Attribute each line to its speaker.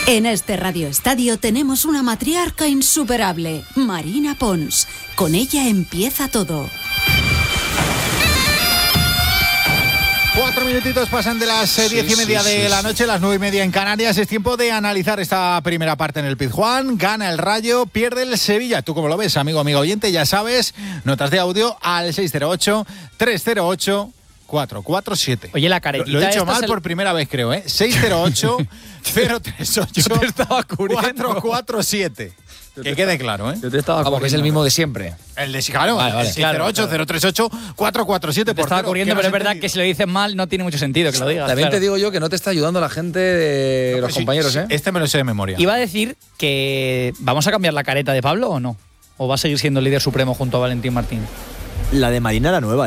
Speaker 1: En este Radio Estadio tenemos una matriarca insuperable, Marina Pons. Con ella empieza todo.
Speaker 2: 4 minutitos pasan de las 10:30 de la noche, las 9:30 en Canarias. Es tiempo de analizar esta primera parte en el Pizjuán. Gana el Rayo, pierde el Sevilla. ¿Tú cómo lo ves, amigo oyente? Ya sabes, notas de audio al 608-308-447.
Speaker 3: Oye, la caretita.
Speaker 2: Lo he dicho mal por primera vez, creo, ¿eh? 608-038-447. Que quede claro, ¿eh?
Speaker 4: Yo te estaba
Speaker 5: Vamos, que es el mismo de siempre.
Speaker 2: El de claro,
Speaker 5: vale.
Speaker 2: 608-038-447.
Speaker 3: Te estaba corriendo, pero es verdad que si lo dices mal no tiene mucho sentido que lo digas.
Speaker 5: También te digo yo que no te está ayudando la gente de los compañeros, ¿eh?
Speaker 2: Este me lo sé de memoria.
Speaker 3: Iba a decir que ¿vamos a cambiar la careta de Pablo o no? ¿O va a seguir siendo el líder supremo junto a Valentín Martín?
Speaker 4: La de Marina era nueva.